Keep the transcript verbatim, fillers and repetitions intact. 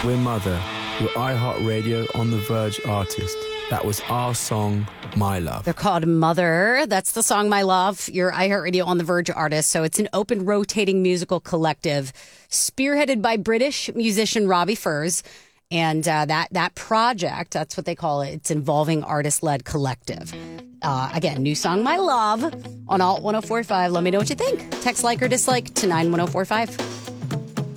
We're Mother. We're iHeartRadio On The Verge artist. That was our song, My Love. They're called Mother. That's the song, My Love. Your iHeartRadio On The Verge artist. So it's an open, rotating musical collective spearheaded by British musician Robbie Furs. And uh, that that project, that's what they call it. It's involving artist-led collective. Uh, again, new song, My Love, on Alt ten forty-five. Let me know what you think. Text like or dislike to nine one oh four five.